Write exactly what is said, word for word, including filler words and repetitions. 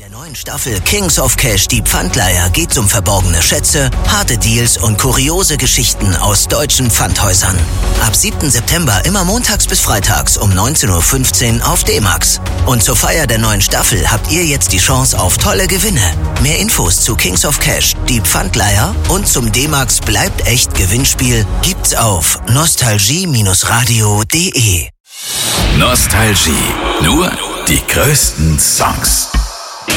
der neuen Staffel Kings of Cash, die Pfandleiher, geht's um verborgene Schätze, harte Deals und kuriose Geschichten aus deutschen Pfandhäusern. Ab siebten September immer montags bis freitags um neunzehn Uhr fünfzehn auf D-Max. Und zur Feier der neuen Staffel habt ihr jetzt die Chance auf tolle Gewinne. Mehr Infos zu Kings of Cash, die Pfandleiher und zum D-Max Bleibt echt Gewinnspiel gibt's auf nostalgie radio punkt de. Nostalgie. Nur die größten Songs.